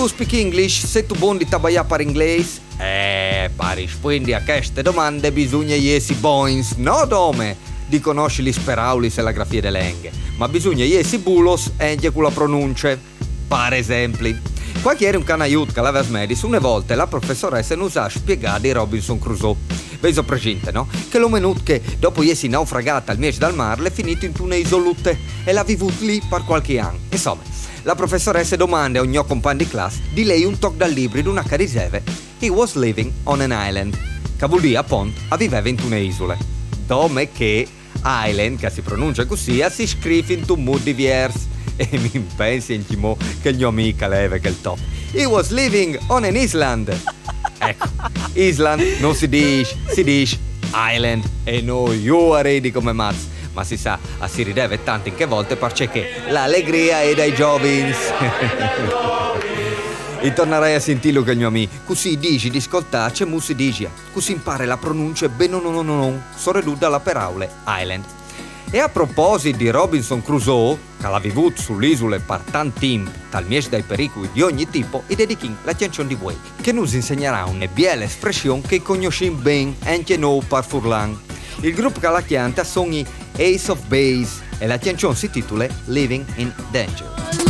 Tu speak English? Se tu buon di tabaià per inglese? Per rispondi a queste domande bisogna essere boins, no dome, di conosci gli speraulis e la grafia delle lingue, ma bisogna essere bulos e anche con la pronuncia. Per esempio, qualche era un canaiut che l'aveva smedis, una volta la professoressa non sa spiegare di Robinson Crusoe. Vedo presente, no? Che l'omenut che dopo essere naufragata al mese dal mare è finito in una isolute e l'ha vivuto lì per qualche anno. Insomma, la professoressa domanda a ogni compagno di classe di lei un toc dal libro di una che diceva "He was living on an island", che vuol dire appunto viveva in una isola. Dome che island, che si pronuncia così, si scrive in un modo diverso. E mi pensi in mo che il mio amico leva che il top. He was living on an island. Ecco, island non si dice island e noi io ridi come mazzo. Ma si sa, si rideve tante in che volte perché l'allegria è dai giovins. E tornerei a sentirlo che il mio amico. Così dici di ascoltare, c'è musi digia. Così impara la pronuncia bene non. Sorreduta dalla paraula island. E a proposito di Robinson Crusoe, che l'ha vivuto sull'isola per tanto tempo, tal mese dai pericoli di ogni tipo, e dedichiamo la canzone di Wake, che ci insegnerà una bella espressione che conosciamo bene anche noi per Furlan. Il gruppo che la canta sono i Ace of Base e la canzone si intitola Living in Danger.